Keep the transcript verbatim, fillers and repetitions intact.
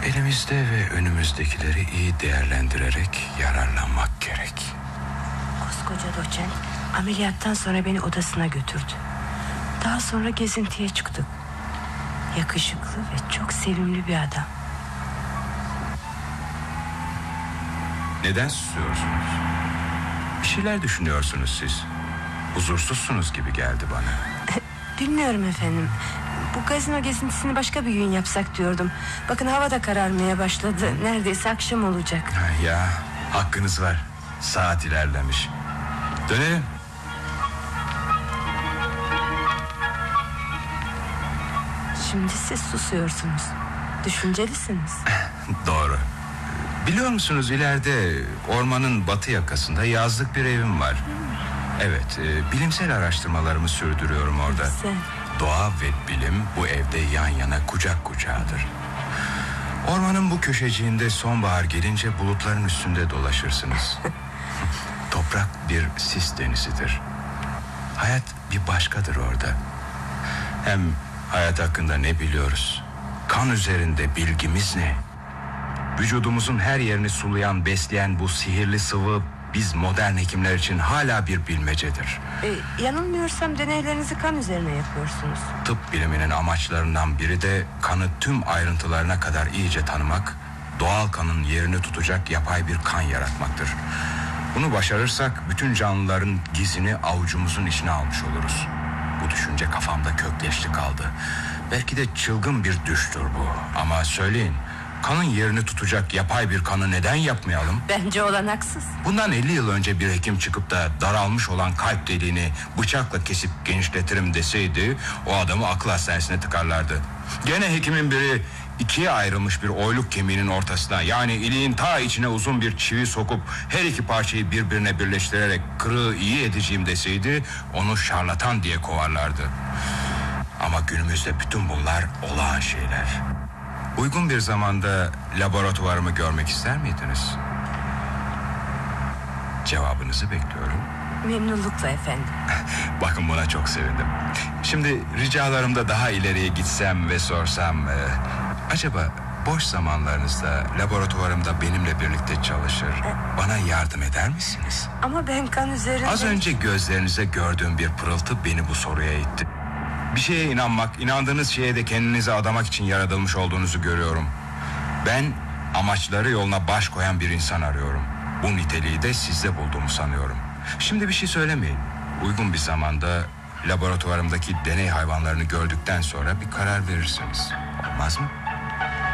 Elimizde ve önümüzdekileri iyi değerlendirerek yararlanmak gerek. Koskoca doçent ameliyattan sonra beni odasına götürdü. Daha sonra gezintiye çıktık. Yakışıklı ve çok sevimli bir adam. Neden susuyorsunuz? Bir şeyler düşünüyorsunuz siz. Huzursuzsunuz gibi geldi bana. Bilmiyorum efendim. Bu gazino gezintisini başka bir gün yapsak diyordum. Bakın hava da kararmaya başladı. Neredeyse akşam olacak. Ya hakkınız var. Saat ilerlemiş. Dönelim. Şimdi siz susuyorsunuz. Düşüncelisiniz. Doğru. Biliyor musunuz, ileride ormanın batı yakasında yazlık bir evim var. Evet, e, bilimsel araştırmalarımı sürdürüyorum orada. Güzel. Doğa ve bilim bu evde yan yana, kucak kucağıdır. Ormanın bu köşeciğinde sonbahar gelince bulutların üstünde dolaşırsınız. Toprak bir sis denizidir. Hayat bir başkadır orada. Hem hayat hakkında ne biliyoruz? Kan üzerinde bilgimiz ne? Vücudumuzun her yerini sulayan, besleyen bu sihirli sıvı biz modern hekimler için hala bir bilmecedir. Ee, yanılmıyorsam deneylerinizi kan üzerine yapıyorsunuz. Tıp biliminin amaçlarından biri de kanı tüm ayrıntılarına kadar iyice tanımak, doğal kanın yerini tutacak yapay bir kan yaratmaktır. Bunu başarırsak bütün canlıların gizini avucumuzun içine almış oluruz. Bu düşünce kafamda kökleşti kaldı. Belki de çılgın bir düştür bu. Ama söyleyin, kanın yerini tutacak yapay bir kanı neden yapmayalım? Bence olanaksız. Bundan elli yıl önce bir hekim çıkıp da daralmış olan kalp deliğini bıçakla kesip genişletirim deseydi, o adamı akıl hastanesine tıkarlardı. Gene hekimin biri ikiye ayrılmış bir oyluk kemiğinin ortasına, yani iliğin ta içine uzun bir çivi sokup her iki parçayı birbirine birleştirerek kırığı iyi edeceğim deseydi, onu şarlatan diye kovarlardı. Ama günümüzde bütün bunlar olağan şeyler. Uygun bir zamanda laboratuvarımı görmek ister miydiniz? Cevabınızı bekliyorum. Memnunlukla efendim. Bakın, buna çok sevindim. Şimdi ricalarımda daha ileriye gitsem ve sorsam... E, acaba boş zamanlarınızda laboratuvarımda benimle birlikte çalışır, bana yardım eder misiniz? Ama ben kan üzerinde... Az önce gözlerinize gördüğüm bir pırıltı beni bu soruya itti. Bir şeye inanmak, inandığınız şeye de kendinizi adamak için yaratılmış olduğunuzu görüyorum. Ben amaçları yoluna baş koyan bir insan arıyorum. Bu niteliği de sizde bulduğumu sanıyorum. Şimdi bir şey söylemeyin. Uygun bir zamanda laboratuvarımdaki deney hayvanlarını gördükten sonra bir karar verirsiniz. Olmaz mı?